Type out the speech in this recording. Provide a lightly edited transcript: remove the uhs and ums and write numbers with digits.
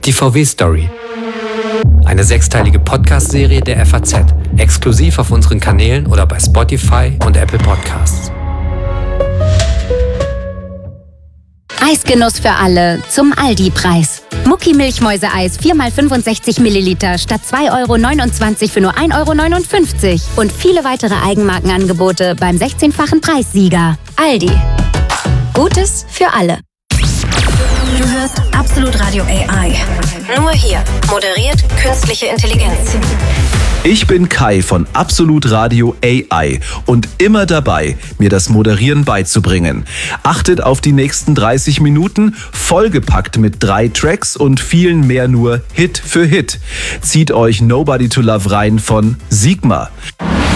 Die VW-Story. Eine 6-teilige Podcast-Serie der FAZ. Exklusiv auf unseren Kanälen oder bei Spotify und Apple Podcasts. Eisgenuss für alle zum Aldi-Preis. Mucki Milchmäuse-Eis 4x65 Milliliter statt 2,29 € für nur 1,59 € und viele weitere Eigenmarkenangebote beim 16-fachen Preissieger. Aldi. Gutes für alle. Du hörst Absolut Radio AI. Nur hier. Moderiert künstliche Intelligenz. Ich bin Kai von Absolut Radio AI und immer dabei, mir das Moderieren beizubringen. Achtet auf die nächsten 30 Minuten, vollgepackt mit 3 Tracks und vielen mehr nur Hit für Hit. Zieht euch Nobody to Love rein von Sigma.